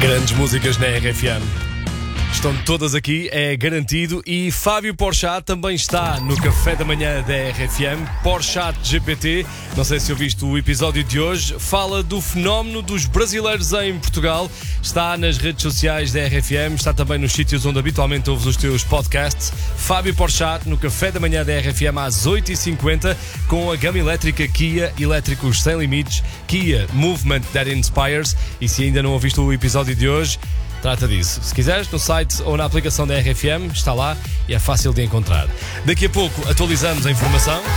Grandes músicas na RFM. Estão todas aqui, é garantido. E Fábio Porchat também está no café da manhã da RFM. Porchat GPT, não sei se ouviste o episódio de hoje, fala do fenómeno dos brasileiros em Portugal. Está nas redes sociais da RFM, está também nos sítios onde habitualmente ouves os teus podcasts. Fábio Porchat no café da manhã da RFM às 8h50 com a gama elétrica Kia, elétricos sem limites, Kia Movement That Inspires. E se ainda não ouviste o episódio de hoje, trata disso. Se quiseres, no site ou na aplicação da RFM, está lá e é fácil de encontrar. Daqui a pouco atualizamos a informação.